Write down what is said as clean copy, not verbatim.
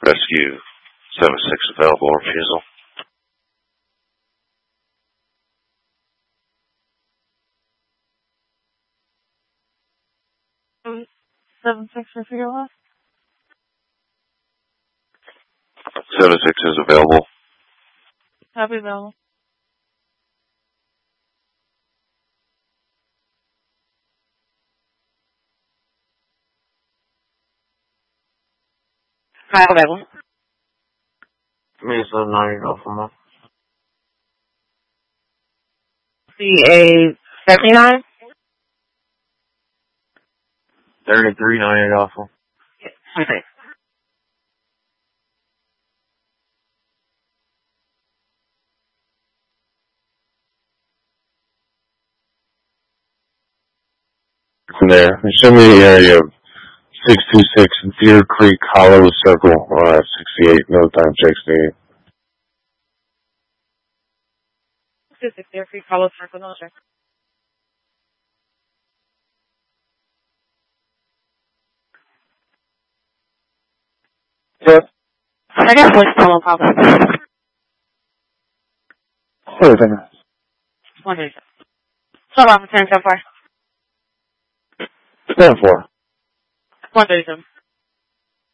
Rescue 76 available refusal. 76 refusal loss. 76 is available. Copy available. Hi, available. Mesa 90 Alpha. CA 79? 3398 Alpha. Okay. From there, show me the area of 626 Deer Creek Hollow Circle, 68, no time checks needed. 26 Deer Creek Hollow Circle, no check. Yep. I got voice call problem. Everything. 137. So long for turn so far. 10-4. 137.